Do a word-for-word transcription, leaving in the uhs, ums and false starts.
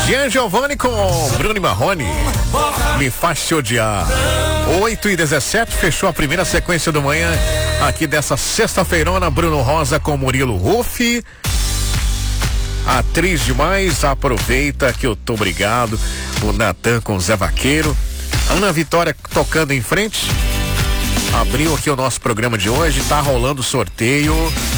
Gian Giovanni com Bruno e Marrone, Me Faz Te Odiar. oito e dezessete, fechou a primeira sequência do manhã aqui dessa sexta-feirona. Bruno Rosa com Murilo Rufi. Atriz demais, aproveita que eu tô obrigado. O Natan com Zé Vaqueiro. Ana Vitória tocando em frente. Abriu aqui o nosso programa de hoje, tá rolando sorteio